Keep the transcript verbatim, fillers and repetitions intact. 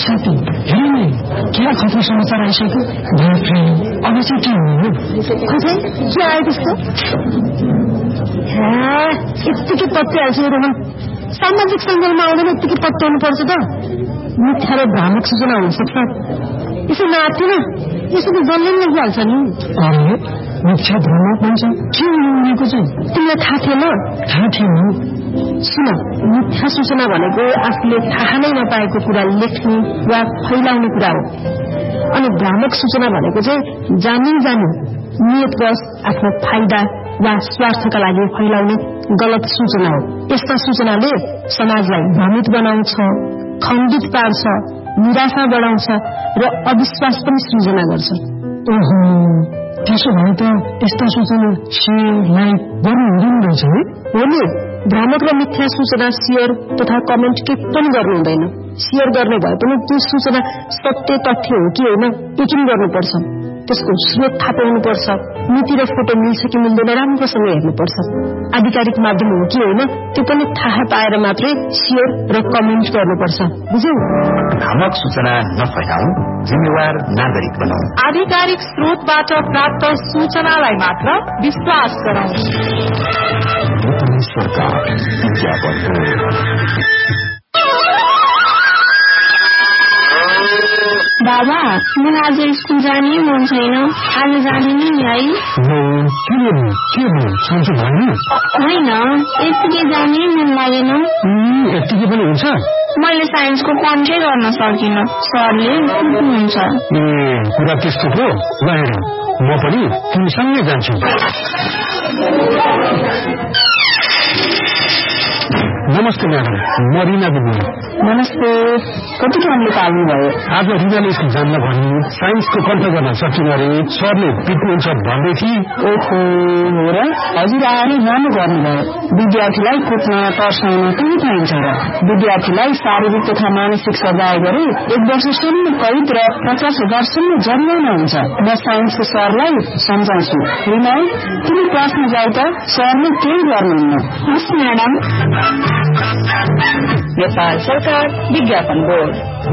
साथी हेर नि क्या खतरा समाचार आइसक्यो अब चाहिँ के हुनु खोजै के आयो त्यस्तो यत्तिकै पत्याइहाल्छ रोहन सामाजिक सञ्जालमा आउँदैन यत्तिकै पत्याउनु पर्छ त मिथ्या र भ्रामक सूचना हुनसक्छ यसो नआत्तिन यसो त जसले पनि लगिहाल्छ नि अरे मिथ्या भ्रामक भन्छ के हुनुको चाहिँ तिमीलाई थाहा थिएन थाहा थिएन सुन मिथ्या सूचना भनेको आफूले थाहा नै नपाएको कुरा लेख्ने वा फैलाउने कुरा हो अनि भ्रामक सूचना भनेको चाहिँ जानी जानी नियतवश आफ्नो फाइदा वा स्वार्थका लागि फैलाउने गलत सूचना हो यस्ता सूचनाले समाजलाई भ्रमित बनाउँछ खण्डित पार्छ निराशा बढाउँछ र अविश्वास पनि सृजना गर्छ ओहो त्यसो भए त यस्ता सूचना सेयर लाइक गर्नु हुँदैन रहेछ है हो नि भ्रामक र मिथ्या सूचना शेयर तथा कमेन्ट के पनि गर्नु हुँदैन शेयर गर्ने भए पनि त्यो सूचना सत्य तथ्य हो कि होइन यकिन गर्नुपर्छ त्यसको स्रोत थाहा पाउनुपर्छ नीति र फोटो मिल्छ कि मिल्दैन राम्रोसँग हेर्नुपर्छ आधिकारिक माध्यम हो कि होइन त्यो पनि थाहा पाएर मात्रै शेयर र कमेन्ट गर्नुपर्छ बुझ्यौ भ्रामक सूचना नफैलाऊ जिम्मेवार नागरिक बनाऊ आधिकारिक स्रोतबाट प्राप्त सूचनालाई मात्र विश्वास गरौं सरकार विज्ञापन बाबा मलाई आज स्कुल जाने मन छैन आज जाँदिन नि है होइन यत्तिकै जाने मन लागेन यत्तिकै पनि हुन्छ मैले साइन्सको कन्ट्रै गर्न सकिन सरले कुट्नुहुन्छ ए कुरा त्यस्तो हो गएर म पनि तिमीसँगै जान्छु नमस्ते म्याडम म रिना बोल्नु नमस्ते कति टाइमले पाल्नु भयो आज रिनाले स्कुल जान्न भन्नु साइन्सको कन्ट्रोल गर्न सकिन अरे सरले पिट्नुहुन्छ भन्दै थिए ओहो हो र हजुर आएर राम्रो गर्नुभयो विद्यार्थीलाई कुट्न तर्साउन कति पाइन्छ र विद्यार्थीलाई शारीरिक तथा मानसिक सजाय गरे एक वर्षसम्म कैद र पचास हजारसम्म जरिवाना हुन्छ म साइन्सको सरलाई सम्झाउँछु रिना तिमी क्लासमा जाऊ त सरले केही गर्नुहुन्न हस् म्याडम नेपाल सरकार विज्ञापन बोर्ड